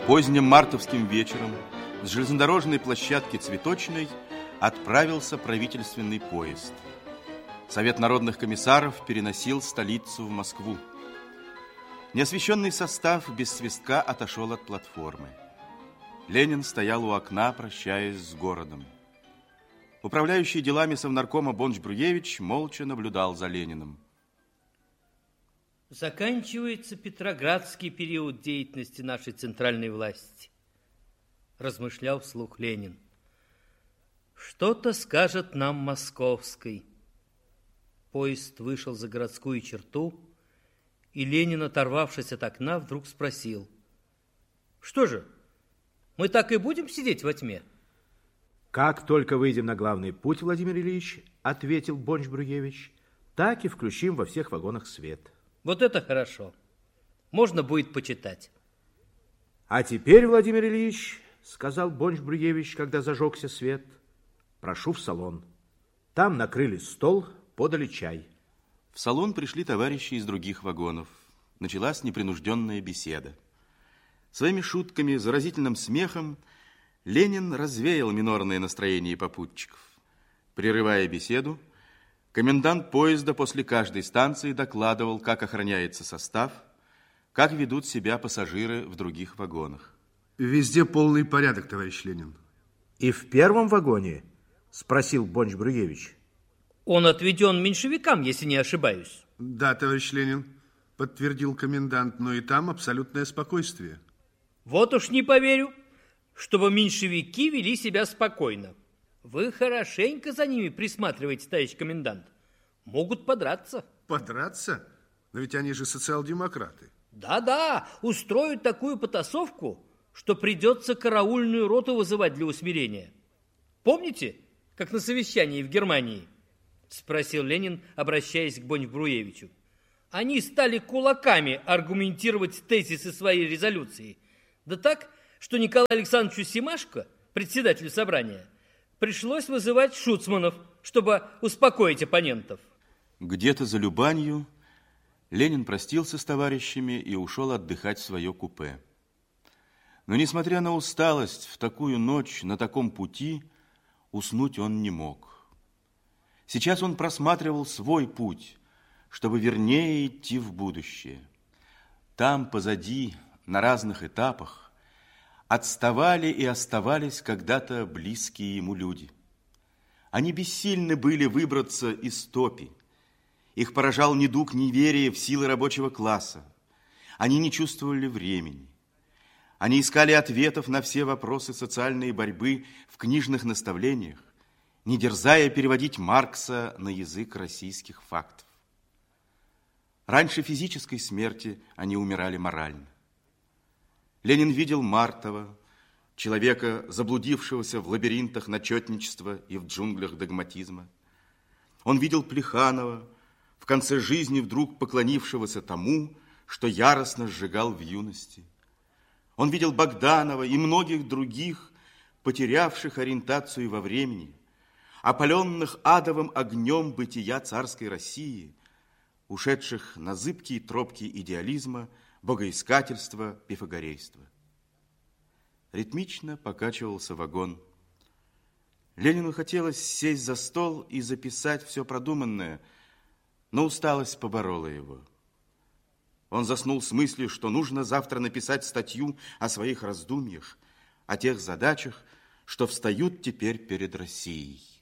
Поздним мартовским вечером с железнодорожной площадки Цветочной отправился правительственный поезд. Совет народных комиссаров переносил столицу в Москву. Неосвещенный состав без свистка отошел от платформы. Ленин стоял у окна, прощаясь с городом. Управляющий делами совнаркома Бонч-Бруевич молча наблюдал за Лениным. Заканчивается петроградский период деятельности нашей центральной власти, размышлял вслух Ленин. Что-то скажет нам московской. Поезд вышел за городскую черту, и Ленин, оторвавшись от окна, вдруг спросил: что же, мы так и будем сидеть во тьме? Как только выйдем на главный путь, Владимир Ильич, ответил Бонч-Бруевич, так и включим во всех вагонах свет. Вот это хорошо. Можно будет почитать. А теперь, Владимир Ильич, сказал Бонч-Бруевич, когда зажегся свет, прошу в салон. Там накрыли стол, подали чай. В салон пришли товарищи из других вагонов. Началась непринужденная беседа. Своими шутками, заразительным смехом Ленин развеял минорное настроение попутчиков. Прерывая беседу, комендант поезда после каждой станции докладывал, как охраняется состав, как ведут себя пассажиры в других вагонах. Везде полный порядок, товарищ Ленин. И в первом вагоне? Спросил Бонч-Бруевич. Он отведен меньшевикам, если не ошибаюсь. Да, товарищ Ленин, подтвердил комендант, но и там абсолютное спокойствие. Вот уж не поверю, чтобы меньшевики вели себя спокойно. Вы хорошенько за ними присматриваете, товарищ комендант. Могут подраться. Подраться? Но ведь они же социал-демократы. Да-да, устроят такую потасовку, что придется караульную роту вызывать для усмирения. Помните, как на совещании в Германии? Спросил Ленин, обращаясь к Бонч-Бруевичу. Они стали кулаками аргументировать тезисы своей резолюции. Да так, что Николаю Александровичу Семашко, председателю собрания, пришлось вызывать шуцманов, чтобы успокоить оппонентов. Где-то за Любанью Ленин простился с товарищами и ушел отдыхать в свое купе. Но, несмотря на усталость, в такую ночь, на таком пути, уснуть он не мог. Сейчас он просматривал свой путь, чтобы вернее идти в будущее. Там, позади, на разных этапах, отставали и оставались когда-то близкие ему люди. Они бессильны были выбраться из топи. Их поражал недуг неверия в силы рабочего класса. Они не чувствовали времени. Они искали ответов на все вопросы социальной борьбы в книжных наставлениях, не дерзая переводить Маркса на язык российских фактов. Раньше физической смерти они умирали морально. Ленин видел Мартова, человека, заблудившегося в лабиринтах начетничества и в джунглях догматизма. Он видел Плеханова, в конце жизни вдруг поклонившегося тому, что яростно сжигал в юности. Он видел Богданова и многих других, потерявших ориентацию во времени, опаленных адовым огнем бытия царской России, ушедших на зыбкие тропки идеализма, богоискательства, пифагорейства. Ритмично покачивался вагон. Ленину хотелось сесть за стол и записать все продуманное, но усталость поборола его. Он заснул с мыслью, что нужно завтра написать статью о своих раздумьях, о тех задачах, что встают теперь перед Россией.